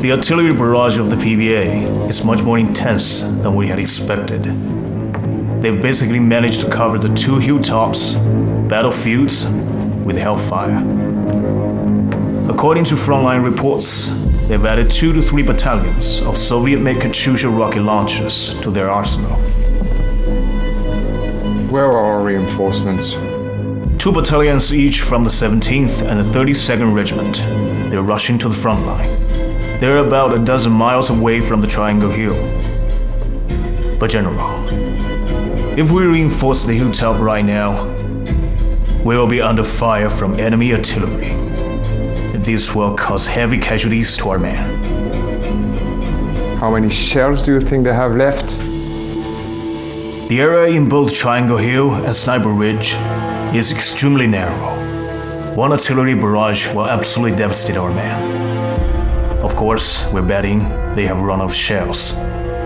The artillery barrage of the PVA is much more intense than we had expected. They've basically managed to cover the 2 hilltops, battlefields, with hellfire. According to frontline reports, they've added 2 to 3 battalions of Soviet-made Katyusha rocket launchers to their arsenal. Where are our reinforcements? 2 battalions each from the 17th and the 32nd Regiment. They're rushing to the front line. They're about a dozen miles away from the Triangle Hill. But General, if we reinforce the hilltop right now, we will be under fire from enemy artillery. This will cause heavy casualties to our men. How many shells do you think they have left? The area in both Triangle Hill and Sniper Ridge is extremely narrow. One artillery barrage will absolutely devastate our men. Of course, we're betting they have run out of shells.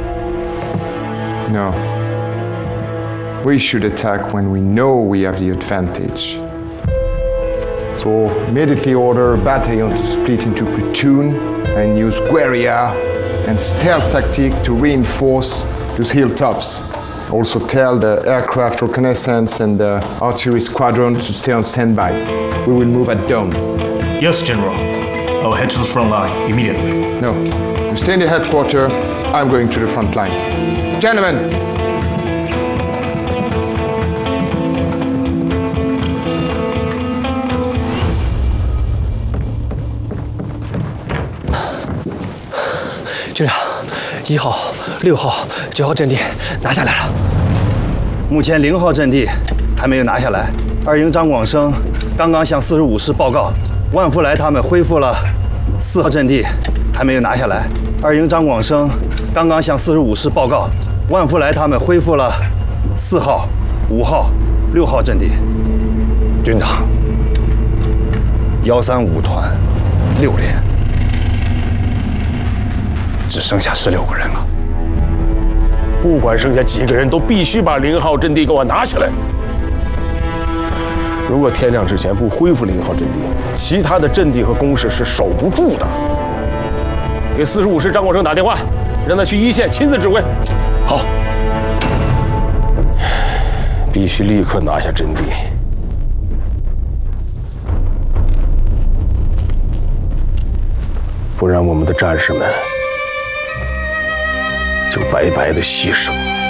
No. We should attack when we know we have the advantage. So immediately order a battalion to split into platoon and use guerrilla and stealth tactic to reinforce those hilltops. Also tell the aircraft reconnaissance and the artillery squadron to stay on standby. We will move at dawn. Yes, General. I'll head to the front line immediately. No, you stay in the headquarters. I'm going to the front line. Gentlemen! 军长，1号、6号、9号阵地拿下来了。 目前0号阵地还没有拿下来。2营张广生刚刚向45师报告，万福来他们恢复了4号阵地，还没有拿下来。2营张广生刚刚向45师报告，万福来他们恢复了4号、5号、6号阵地。 军长 135团6连。只剩下16个人了。 不管剩下几个人，都必须把0号阵地给我拿下来。如果天亮之前不恢复0号阵地，其他的阵地和工事是守不住的。给45师张广生打电话，让他去一线亲自指挥。好，必须立刻拿下阵地。不然我们的战士们就白白的牺牲。